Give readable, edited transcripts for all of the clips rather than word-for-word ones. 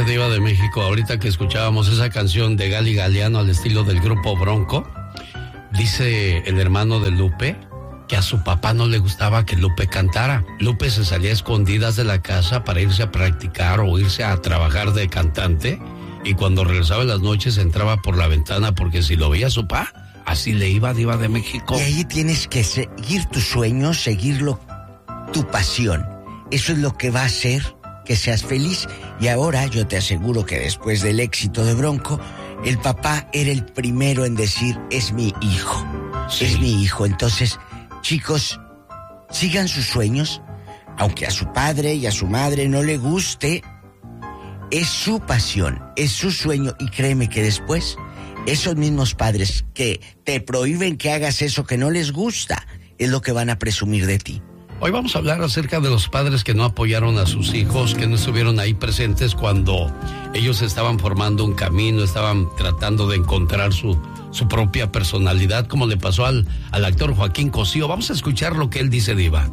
Diva de México, ahorita que escuchábamos esa canción de Gali Galeano al estilo del grupo Bronco, dice el hermano de Lupe que a su papá no le gustaba que Lupe cantara. Lupe se salía a escondidas de la casa para irse a practicar o irse a trabajar de cantante, y cuando regresaba en las noches entraba por la ventana porque si lo veía su papá, así le iba, Diva de México. Y ahí tienes que seguir tus sueños, seguirlo, tu pasión. Eso es lo que va a hacer que seas feliz. Y ahora yo te aseguro que después del éxito de Bronco, el papá era el primero en decir, es mi hijo, sí. Es mi hijo. Entonces, chicos, sigan sus sueños, aunque a su padre y a su madre no le guste, es su pasión, es su sueño, y créeme que después, esos mismos padres que te prohíben que hagas eso que no les gusta, es lo que van a presumir de ti. Hoy vamos a hablar acerca de los padres que no apoyaron a sus hijos, que no estuvieron ahí presentes cuando ellos estaban formando un camino, estaban tratando de encontrar su propia personalidad, como le pasó al actor Joaquín Cosío. Vamos a escuchar lo que él dice, Diva.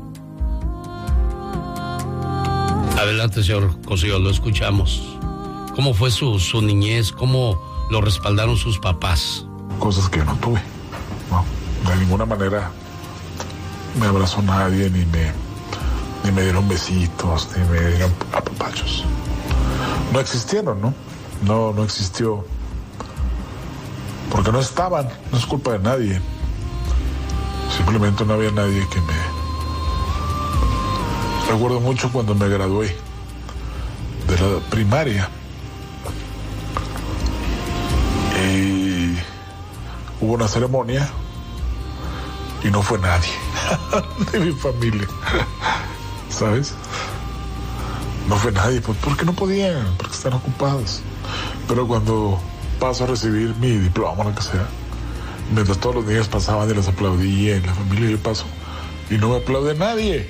Adelante, señor Cosío, lo escuchamos. ¿Cómo fue su niñez? ¿Cómo lo respaldaron sus papás? Cosas que yo no tuve, no, de ninguna manera me abrazó nadie, ni me dieron besitos, ni me dieron apapachos. No existieron, ¿no? No existió. Porque no estaban, no es culpa de nadie. Simplemente no había nadie que me... Recuerdo mucho cuando me gradué de la primaria. Y hubo una ceremonia y no fue nadie de mi familia, ¿sabes? No fue nadie, pues porque no podían, porque están ocupados. Pero cuando paso a recibir mi diploma, lo que sea, mientras todos los niños pasaban y les aplaudía, en la familia yo paso y no me aplaude nadie.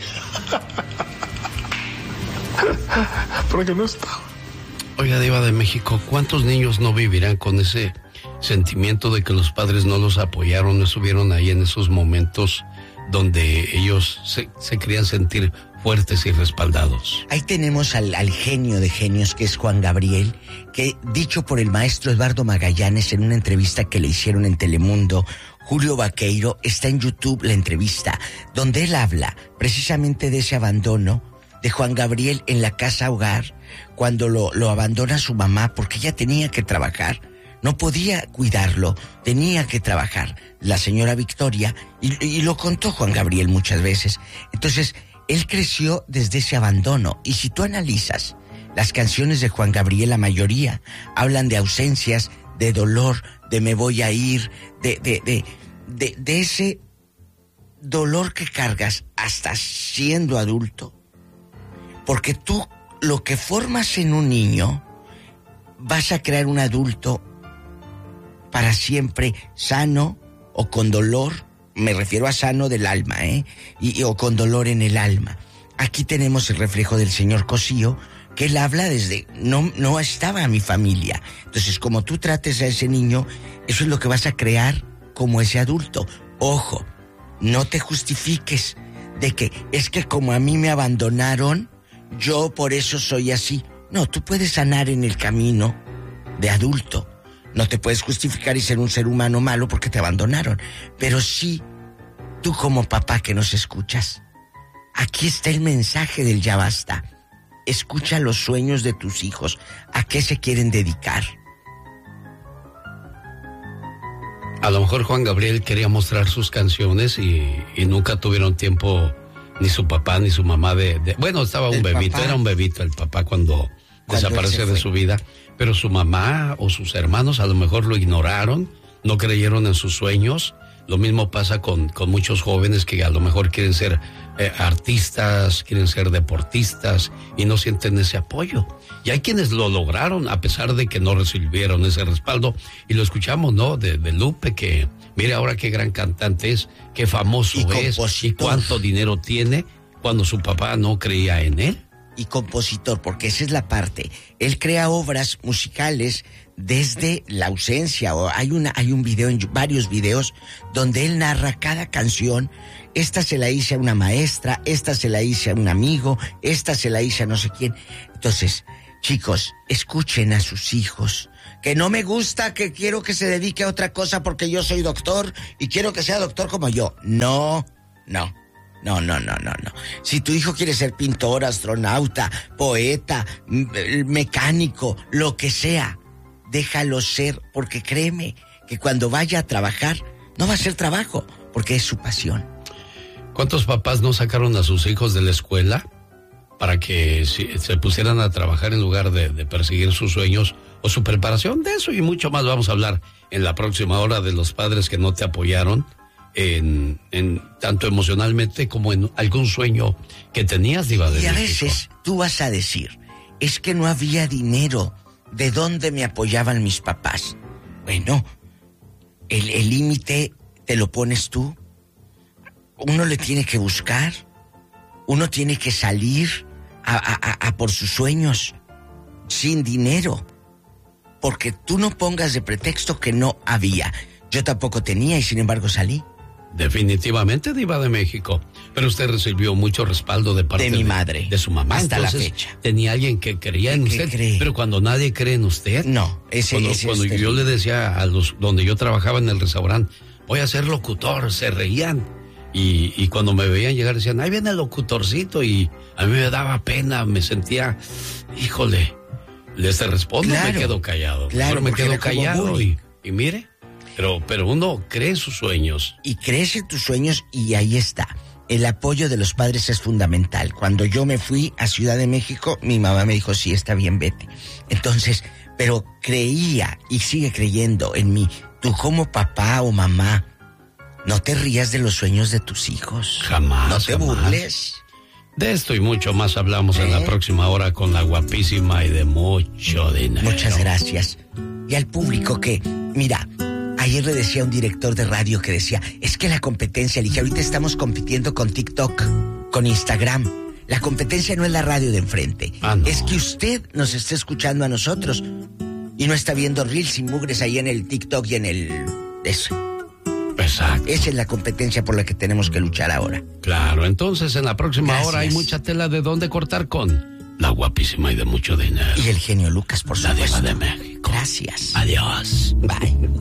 Porque no estaba. Oiga, Diva de México, ¿cuántos niños no vivirán con ese sentimiento de que los padres no los apoyaron, no estuvieron ahí en esos momentos donde ellos se querían sentir fuertes y respaldados? Ahí tenemos al genio de genios, que es Juan Gabriel, que, dicho por el maestro Eduardo Magallanes en una entrevista que le hicieron en Telemundo, Julio Vaqueiro, está en YouTube la entrevista, donde él habla precisamente de ese abandono de Juan Gabriel en la casa hogar, cuando lo abandona su mamá porque ella tenía que trabajar, no podía cuidarlo, tenía que trabajar, la señora Victoria, y lo contó Juan Gabriel muchas veces. Entonces, él creció desde ese abandono, y si tú analizas las canciones de Juan Gabriel, la mayoría hablan de ausencias, de dolor, de me voy a ir, de ese dolor que cargas hasta siendo adulto. Porque tú, lo que formas en un niño, vas a crear un adulto para siempre sano o con dolor. Me refiero a sano del alma, o con dolor en el alma. Aquí tenemos el reflejo del señor Cosío, que él habla desde, no estaba mi familia. Entonces, como tú trates a ese niño, eso es lo que vas a crear como ese adulto. Ojo, no te justifiques de que es que como a mí me abandonaron, yo por eso soy así. No, tú puedes sanar en el camino de adulto. No te puedes justificar y ser un ser humano malo porque te abandonaron. Pero sí, tú como papá que nos escuchas, aquí está el mensaje del ya basta. Escucha los sueños de tus hijos. ¿A qué se quieren dedicar? A lo mejor Juan Gabriel quería mostrar sus canciones y nunca tuvieron tiempo, ni su papá ni su mamá bueno, estaba un bebito, era un bebito el papá cuando desapareció de su vida, pero su mamá o sus hermanos a lo mejor lo ignoraron, no creyeron en sus sueños. Lo mismo pasa con muchos jóvenes que a lo mejor quieren ser artistas, quieren ser deportistas y no sienten ese apoyo. Y hay quienes lo lograron a pesar de que no recibieron ese respaldo. Y lo escuchamos, ¿no? De Lupe, que mire ahora qué gran cantante es, qué famoso es y cuánto dinero tiene, cuando su papá no creía en él. Y compositor, porque esa es la parte. Él crea obras musicales desde la ausencia. Hay un video, varios videos, donde él narra cada canción. Esta se la hice a una maestra, esta se la hice a un amigo, esta se la hice a no sé quién. Entonces, Chicos, escuchen a sus hijos. Que no me gusta, que quiero que se dedique a otra cosa porque yo soy doctor y quiero que sea doctor como yo. No. Si tu hijo quiere ser pintor, astronauta, poeta, mecánico, lo que sea, déjalo ser, porque créeme que cuando vaya a trabajar, no va a ser trabajo, porque es su pasión. ¿Cuántos papás no sacaron a sus hijos de la escuela para que se pusieran a trabajar en lugar de perseguir sus sueños o su preparación? De eso y mucho más vamos a hablar en la próxima hora, de los padres que no te apoyaron en tanto emocionalmente como en algún sueño que tenías, Diva de México. Y a veces tú vas a decir, es que no había dinero. ¿De dónde me apoyaban mis papás? Bueno, el límite te lo pones tú. Uno le tiene que buscar. Uno tiene que salir a por sus sueños sin dinero. Porque tú no pongas de pretexto que no había. Yo tampoco tenía y sin embargo salí. Definitivamente, Diva de México. Pero usted recibió mucho respaldo de parte de mi madre, de su mamá. Hasta entonces, la fecha. Tenía alguien que creía en usted. Pero cuando nadie cree en usted. No, cuando yo le decía a los donde yo trabajaba en el restaurante, voy a ser locutor, se reían. Y cuando me veían llegar decían, ahí viene el locutorcito, y a mí me daba pena, me sentía, híjole, les respondo, claro, me quedo callado. Claro, me quedo callado y mire, pero uno cree en sus sueños. Y crees en tus sueños y ahí está. El apoyo de los padres es fundamental. Cuando yo me fui a Ciudad de México, mi mamá me dijo, sí, está bien, vete. Entonces, pero creía y sigue creyendo en mí. Tú como papá o mamá, no te rías de los sueños de tus hijos. Jamás. No te burles. De esto y mucho más hablamos en la próxima hora con la guapísima y de mucho dinero. Muchas gracias. Y al público que, mira, ayer le decía a un director de radio que decía, es que la competencia, le dije, ahorita estamos compitiendo con TikTok, con Instagram. La competencia no es la radio de enfrente. No. Es que usted nos está escuchando a nosotros y no está viendo reels y mugres ahí en el TikTok y en el... eso. Exacto. Esa es la competencia por la que tenemos que luchar ahora. Claro, entonces en la próxima hora hay mucha tela de dónde cortar con la guapísima y de mucho dinero. Y el genio Lucas, por supuesto. La Diva de México. Gracias. Adiós. Bye.